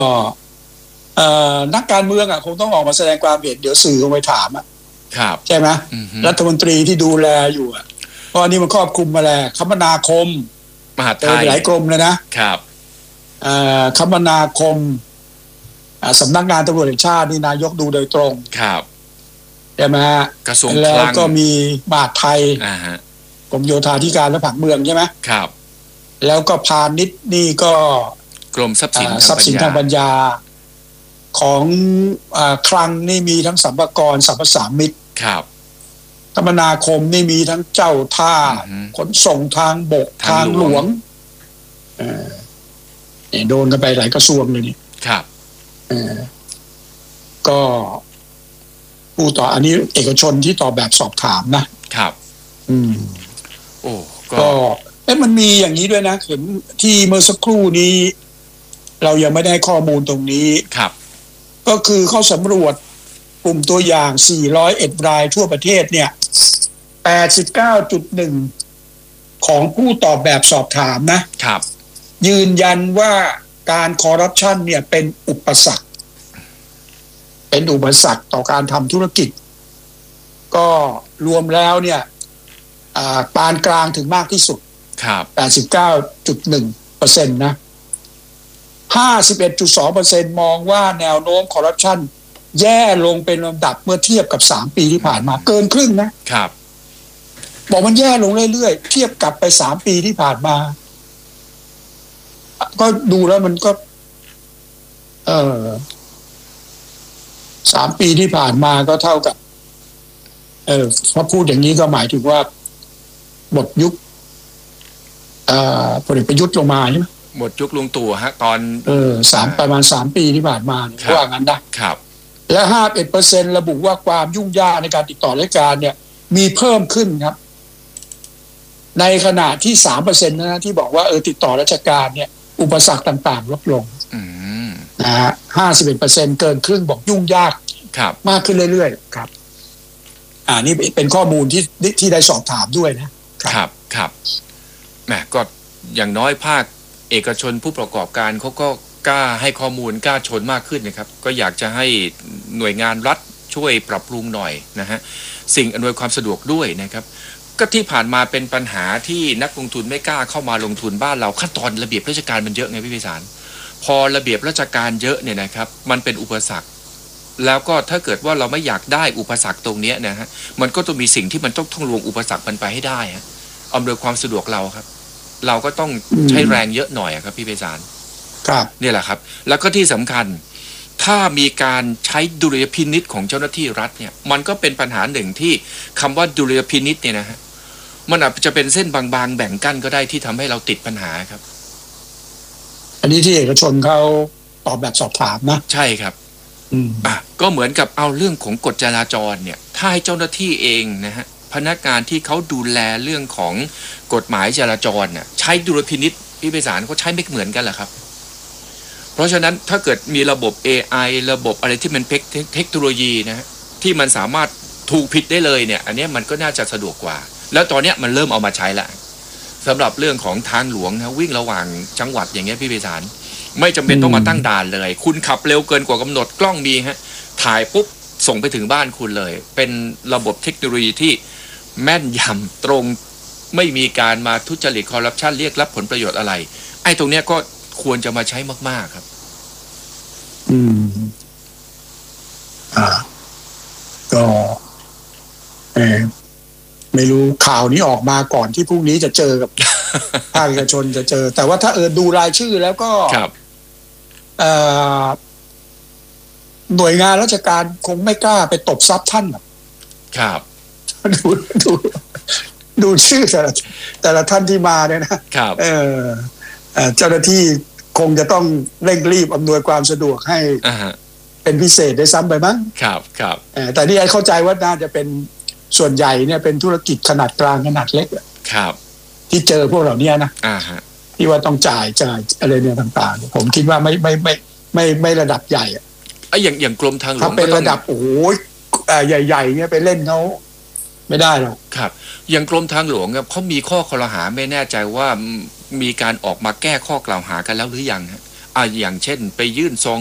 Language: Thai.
นักการเมืองคงต้องออกมาแสดงความเห็นเดี๋ยวสื่อคงไปถามครับใช่ไหมรัฐมนตรีที่ดูแลอยู่เพราะอันนี้มันครอบคลุมมาแล้วคมนาคมมหาดไทยหลายกรมเลยนะครับคมนาคมสำนักงานตำรวจแห่งชาตินี่นายกดูโดยตรงครับใช่ไหมฮะกระทรวงแล้วก็มีมหาดไทยกรมโยธาธิการและผังเมืองใช่ไหมครับแล้วก็พาณิชย์นี่ก็กรมทรัพย์สินทางปัญญาของคลังนี่มีทั้งสรรพากรสรรพสามิตครับคมนาคมนี่มีทั้งเจ้าท่าขนส่งทางบกทางหลวงโดนกันไปหลายกระทรวงเลยนี่ครับก็ผู้ต่ออันนี้เอกชนที่ตอบแบบสอบถามนะครับโอ้ก็มันมีอย่างนี้ด้วยนะเห็นที่เมื่อสักครู่นี้เรายังไม่ได้ข้อมูลตรงนี้ครับก็คือเขาสำรวจกลุ่มตัวอย่าง401รายทั่วประเทศเนี่ย 89.1 ของผู้ตอบแบบสอบถามนะครับยืนยันว่าการคอร์รัปชันเนี่ยเป็นอุปสรรคต่อการทำธุรกิจก็รวมแล้วเนี่ยปานกลางถึงมากที่สุดครับ 89.1% นะ 51.2% มองว่าแนวโน้มคอร์รัปชันแย่ลงเป็นลำดับเมื่อเทียบกับ3ปีที่ผ่านมาเกินครึ่งนะครับบอกมันแย่ลงเรื่อยๆเทียบกับไป3ปีที่ผ่านมาก็ดูแล้วมันก็3ปีที่ผ่านมาก็เท่ากับพอพูดอย่างนี้ก็หมายถึงว่าหมดยุคพลเอกประยุทธ์ลงมาใช่ไหมหมดยุคลุงตู่ฮะตอนประมาณ3ปีที่ผ่านมาว่างั้นนะครับและ 51% ระบุว่าความยุ่งยากในการติดต่อราชการเนี่ยมีเพิ่มขึ้นครับในขณะที่ 3% นะที่บอกว่าติดต่อราชการเนี่ยอุปสรรคต่างๆลดลงนะฮะ 51% เกินครึ่งบอกยุ่งยากมากขึ้นเรื่อยๆครับนี่เป็นข้อมูลที่ได้สอบถามด้วยนะครับแหมก็อย่างน้อยภาคเอกชนผู้ประกอบการเขาก็กล้าให้ข้อมูลกล้าชนมากขึ้นนะครับก็อยากจะให้หน่วยงานรัฐช่วยปรับปรุงหน่อยนะฮะสิ่งอำนวยความสะดวกด้วยนะครับก็ที่ผ่านมาเป็นปัญหาที่นักลงทุนไม่กล้าเข้ามาลงทุนบ้านเราขั้นตอนระเบียบราชการมันเยอะไงพี่พิสารพอระเบียบราชการเยอะเนี่ยนะครับมันเป็นอุปสรรคแล้วก็ถ้าเกิดว่าเราไม่อยากได้อุปสรรคตรงนี้นะฮะมันก็ต้องมีสิ่งที่มันต้องลวงอุปสรรคมันไปให้ได้ฮะอำนวยความสะดวกเราครับเราก็ต้องใช้แรงเยอะหน่อยครับพี่ไพศาลครับนี่แหละครับแล้วก็ที่สำคัญถ้ามีการใช้ดุลยพินิจของเจ้าหน้าที่รัฐเนี่ยมันก็เป็นปัญหาหนึ่งที่คำว่าดุลยพินิจเนี่ยนะฮะมันอาจจะเป็นเส้นบางๆแบ่งกั้นก็ได้ที่ทำให้เราติดปัญหาครับอันนี้ที่เอกชนเขาตอบแบบสอบถามนะใช่ครับก็เหมือนกับเอาเรื่องของกฎจราจรเนี่ยถ้าให้เจ้าหน้าที่เองนะฮะพนักงานที่เขาดูแลเรื่องของกฎหมายจราจรน่ะใช้ดุลพินิจพี่ไพศาลเขาใช้ไม่เหมือนกันแหละครับเพราะฉะนั้นถ้าเกิดมีระบบ AI ระบบอะไรที่มันเทคโนโลยีนะฮะที่มันสามารถถูกผิดได้เลยเนี่ยอันนี้มันก็น่าจะสะดวกกว่าแล้วตอนนี้มันเริ่มเอามาใช้ละสำหรับเรื่องของทางหลวงนะวิ่งระหว่างจังหวัดอย่างเงี้ยพี่ไพศาลไม่จำเป็นต้องมาตั้งด่านเลยคุณขับเร็วเกินกว่ากำหนดกล้องมีฮะถ่ายปุ๊บส่งไปถึงบ้านคุณเลยเป็นระบบเทคโนโลยีที่แม่นยำตรงไม่มีการมาทุจริตคอร์รัปชันเรียกรับผลประโยชน์อะไรไอ้ตรงเนี้ยก็ควรจะมาใช้มากๆครับก็ไม่รู้ข่าวนี้ออกมาก่อนที่พรุ่งนี้จะเจอกับภาคเอกชนจะเจอแต่ว่าถ้าดูรายชื่อแล้วก็หน่วยงานราชการคงไม่กล้าไปตบทรัพย์ท่านครับดูชื่อแต่ละท่านที่มาเนี่ยนะครับเจ้าหน้าที่คงจะต้องเร่งรีบอำนวยความสะดวกให้เป็นพิเศษได้ซ้ำไปมั้งครับแต่นี่เข้าใจว่าน่าจะเป็นส่วนใหญ่เนี่ยเป็นธุรกิจขนาดกลางขนาดเล็กครับที่เจอพวกเหล่านี้นะที่ว่าต้องจ่ายอะไรเนี่ยต่างๆผมคิดว่าไม่ระดับใหญ่อย่างกรมทางหลวงถ้าเป็นระดับโอ้โหใหญ่ๆเนี่ยไปเล่นเขาไม่ได้หรอกครับอย่างกรมทางหลวงครับเขามีข้อคอรหาไม่แน่ใจว่ามีการออกมาแก้ข้อกล่าวหากันแล้วหรือยังฮะอย่างเช่นไปยื่นซอง